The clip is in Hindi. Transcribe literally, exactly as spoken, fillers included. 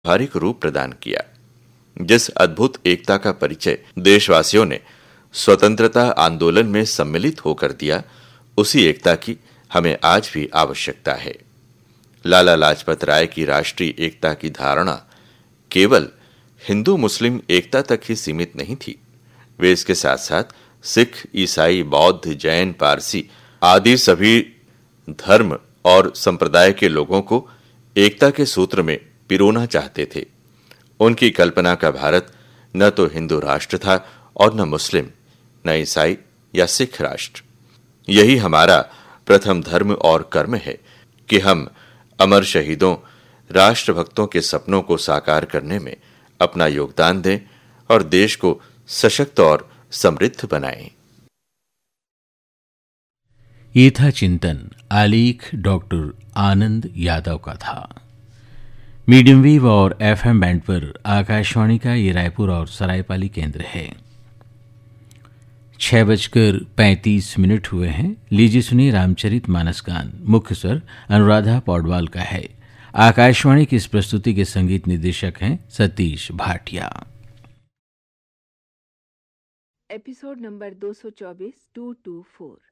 व्यावहारिक रूप प्रदान किया। जिस अद्भुत एकता का परिचय देशवासियों ने स्वतंत्रता आंदोलन में सम्मिलित होकर दिया, उसी एकता की हमें आज भी आवश्यकता है। लाला लाजपत राय की राष्ट्रीय एकता की धारणा केवल हिंदू मुस्लिम एकता तक ही सीमित नहीं थी। वे इसके साथ साथ सिख, ईसाई, बौद्ध, जैन, पारसी आदि सभी धर्म और संप्रदाय के लोगों को एकता के सूत्र में पिरोना चाहते थे। उनकी कल्पना का भारत न तो हिंदू राष्ट्र था और न मुस्लिम, न ईसाई या सिख राष्ट्र। यही हमारा प्रथम धर्म और कर्म है कि हम अमर शहीदों, राष्ट्रभक्तों के सपनों को साकार करने में अपना योगदान दें और देश को सशक्त और समृद्ध बनाएं। ये था चिंतन, आलेख डॉक्टर आनंद यादव का था। मीडियम वेव और एफएम बैंड पर आकाशवाणी का ये रायपुर और सरायपाली केंद्र है। छह बजकर पैंतीस मिनट हुए हैं। लीजिए सुनिए रामचरित मानस गान। मुख्य स्वर अनुराधा पौडवाल का है। आकाशवाणी की इस प्रस्तुति के संगीत निर्देशक हैं सतीश भाटिया। एपिसोड नंबर दो सौ चौबीस, टू टू फोर।